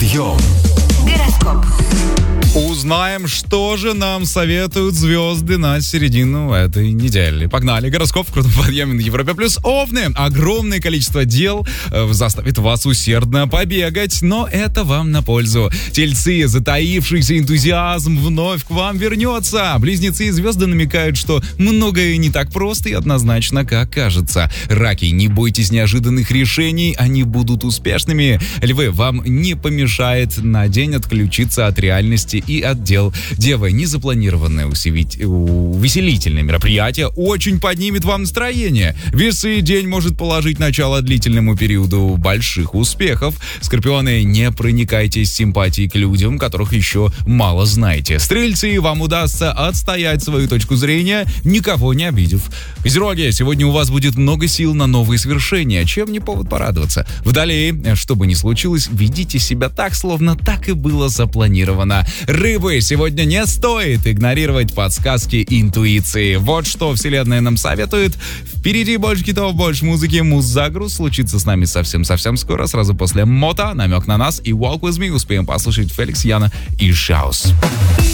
Подъем. Гороскоп. Узнаем, что же нам советуют звезды на середину этой недели. Погнали. Гороскоп в крутом подъеме на Европе+. Овны. Огромное количество дел заставит вас усердно побегать, но это вам на пользу. Тельцы. Затаившийся энтузиазм вновь к вам вернется. Близнецы и звезды намекают, что многое не так просто и однозначно, как кажется. Раки. Не бойтесь неожиданных решений, они будут успешными. Львы. Вам не помешает на день отключиться от реальности и отдел. Девы, незапланированное увеселительное мероприятие очень поднимет вам настроение. Весы, день может положить начало длительному периоду больших успехов. Скорпионы, не проникайтесь симпатией к людям, которых еще мало знаете. Стрельцы, вам удастся отстоять свою точку зрения, никого не обидев. Козероги, сегодня у вас будет много сил на новые свершения, чем не повод порадоваться. Водолеи, что бы ни случилось, ведите себя так, словно так и было запланировано. Рыбы, сегодня не стоит игнорировать подсказки интуиции. Вот что вселенная нам советует. Впереди больше хитов, больше музыки. Муз-загруз случится с нами совсем-совсем скоро, сразу после Мота, намек на нас и Walk With Me. Успеем послушать Феликс, Яна и Шаус.